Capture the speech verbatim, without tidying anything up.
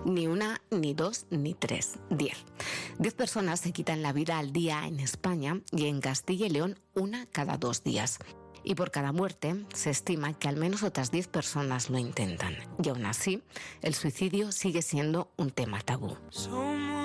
Ni una, ni dos, ni tres, diez. Diez personas se quitan la vida al día en España y en Castilla y León una cada dos días. Y por cada muerte se estima que al menos otras diez personas lo intentan. Y aún así, el suicidio sigue siendo un tema tabú.